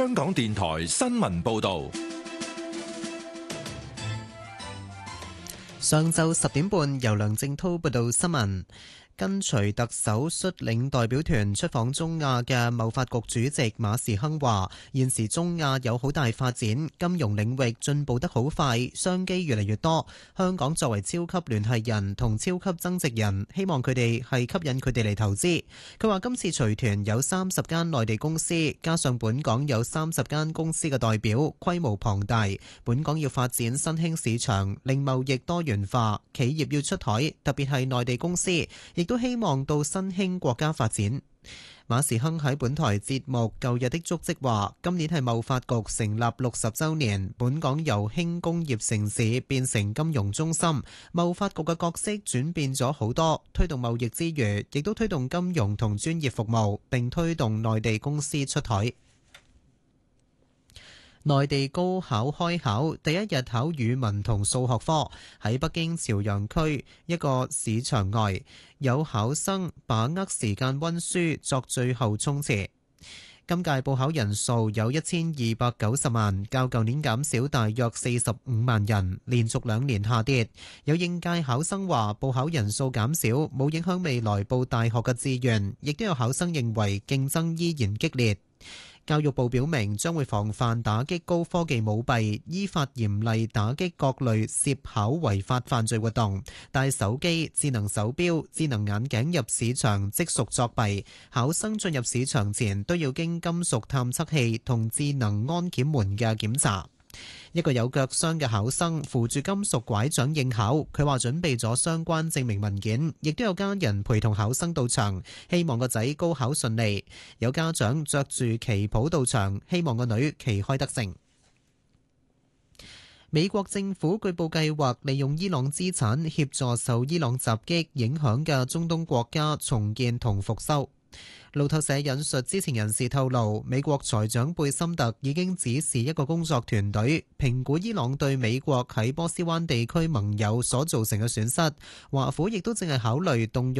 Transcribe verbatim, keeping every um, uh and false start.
香港電台新聞報道。 上晝十點半，由梁正滔報道新聞。跟隨特首率領代表團出訪中亞嘅貿發局主席馬時亨話：現時中亞有好大發展，金融領域進步得好快，商機越嚟越多。香港作為超級聯繫人同超級增值人，希望佢哋係吸引佢哋嚟投資。佢話今次隨團有三十間內地公司，加上本港有三十間公司嘅代表，規模龐大。本港要發展新興市場，令貿易多元化，企業要出台，特別係內地公司，亦都希望到新興國家發展。馬時亨喺本台節目《舊日的足跡》話：今年係貿發局成立六十週年，本港由輕工業城市變成金融中心，貿發局嘅角色轉變咗好多，推動貿易之餘，亦都推動金融同專業服務，並推動內地公司出台。內地高考開考第一日考語文同數學科，喺北京朝陽區一個市場外，有考生把握時間溫書作最後衝刺。今屆報考人數有一千二百九十萬，較舊年減少大約四十五萬人，連續兩年下跌。有應屆考生話報考人數減少冇影響未來報大學嘅志願，亦都有考生認為競爭依然激烈。教育部表明將會防範打擊高科技舞弊，依法嚴厲打擊各類涉考違法犯罪活動。帶手機、智能手錶、智能眼鏡入市場即屬作弊。考生進入市場前都要經金屬探測器同智能安檢門嘅檢查。一個有腳傷嘅考生扶住金屬拐杖應考，佢話準備咗相關證明文件，亦都有家人陪同考生到場，希望個仔高考順利。有家長着住旗袍到場，希望個女旗開得勝。美國政府據報計劃利用伊朗資產協助受伊朗襲擊影響嘅中東國家重建同復修。路透社引述知情人士透露，美國財長貝森特已經指示一個工作團隊評估伊朗對美國喺波斯灣地區盟友所造成嘅損失。華府亦都正係考慮動用